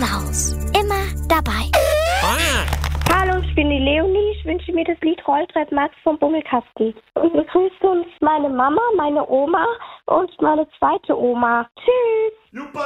Haus. Immer dabei. Hallo, ich bin die Leonie. Ich wünsche mir das Lied Rolltrepp Max vom Bummelkasten. Und begrüßt uns meine Mama, meine Oma und meine zweite Oma. Tschüss.